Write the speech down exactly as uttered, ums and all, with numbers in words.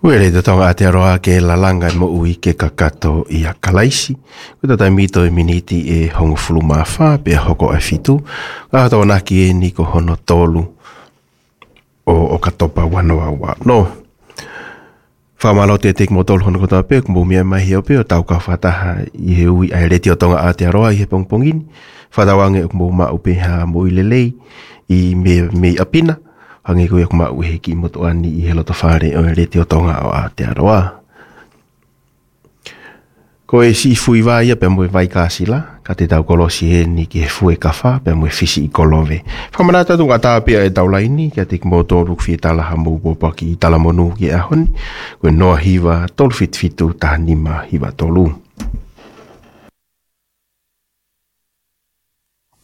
Wele te tonga Aotearoa ke la langa mo ui ke kakato i a kalaisi. Kuta tai mito e miniti e hongo fulu mawha pe hoko a fitu. Ka hata wanaki e ni ko hono tolu o, o katopa wanoa wa. No, whamalo te tek mo tolu hono kota pe kumbu mia mai heo pe o tau ka whataha i he ui ai reti o tonga Aotearoa i he pongpongini. Whatawange kumbu ma upe ha mo i lelei i me, me apina. Hangi koe kuma uhe ki moto ani i he loto whare o reti o tonga o Aotearoa. Ko e si fui vai ia pe moe vai kāsila, ka te tau kolosi he ni ki he fue kawha, pe moe fisi i kolove. Whamanata tunga tāpia e taulaini, kia te kimo tōru kwhi tala hamu popaki i tala monu ki ahoni, koe noa hiwa tolu fit fitu taha nima hiwa tolu.